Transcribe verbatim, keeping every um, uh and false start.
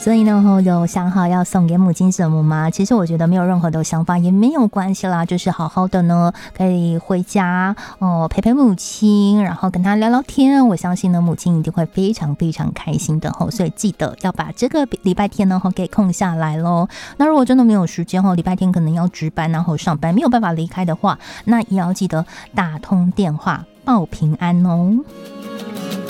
所以呢有想好要送给母亲什么吗？其实我觉得没有任何的想法也没有关系啦，就是好好的呢可以回家哦陪陪母亲，然后跟她聊聊天，我相信呢母亲一定会非常非常开心的哦，所以记得要把这个礼拜天呢给空下来咯。那如果真的没有时间哦，礼拜天可能要值班然后上班没有办法离开的话，那也要记得打通电话报平安哦。